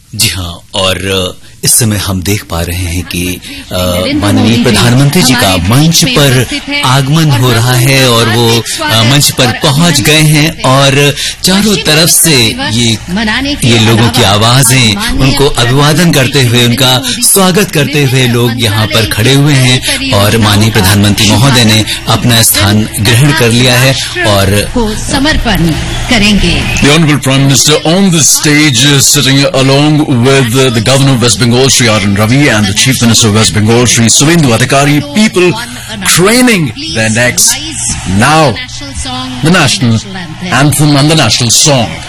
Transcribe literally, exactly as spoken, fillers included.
जी हाँ, और इस समय हम देख पा रहे हैं कि माननीय प्रधानमंत्री जी का मंच पर आगमन हो रहा है और वो मंच पर पहुंच गए हैं और चारों तरफ से ये ये लोगों की आवाजें उनको अभिवादन करते हुए, उनका स्वागत करते हुए लोग यहाँ पर खड़े हुए हैं और माननीय प्रधानमंत्री महोदय ने अपना स्थान ग्रहण कर लिया है और समर्पण करेंगे। The Honorable Prime Minister on the stage uh, sitting along with uh, the Governor of West Bengal, Shri R N Ravi, and the Chief Minister of West Bengal, Shri Suvendu Adhikari. People craning their necks. Now, the national anthem and the national song.